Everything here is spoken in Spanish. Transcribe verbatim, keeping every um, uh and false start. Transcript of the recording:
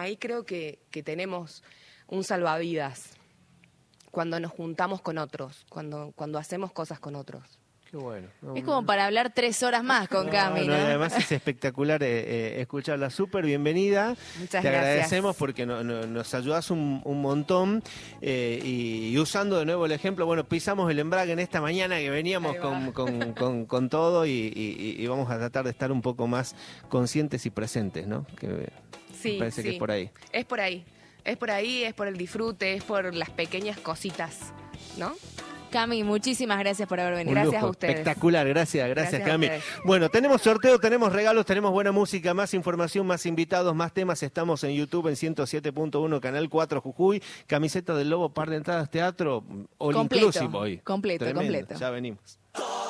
ahí creo que, que tenemos un salvavidas cuando nos juntamos con otros, cuando, cuando hacemos cosas con otros. Qué bueno. No, Es como para hablar tres horas más con no, Cami, ¿no? no, y además es espectacular eh, eh, escucharla. Súper bienvenida. Muchas Te gracias. agradecemos porque no, no, nos ayudas un, un montón. Eh, y, y usando de nuevo el ejemplo, bueno, pisamos el embrague en esta mañana que veníamos con, con, con, con todo y, y, y vamos a tratar de estar un poco más conscientes y presentes, ¿no? Que Sí, me parece sí. que es por ahí. Es por ahí. Es por ahí, es por el disfrute, es por las pequeñas cositas, ¿no? Cami, muchísimas gracias por haber venido. Un Gracias lujo. a ustedes. Espectacular, gracias, gracias, Gracias a Cami. ustedes. Bueno, tenemos sorteo, tenemos regalos, tenemos buena música, más información, más invitados, más temas. Estamos en YouTube en ciento siete punto uno, Canal cuatro Jujuy. Camiseta del Lobo, par de entradas, teatro, all Completo, inclusive hoy. completo, Tremendo. completo. Ya venimos.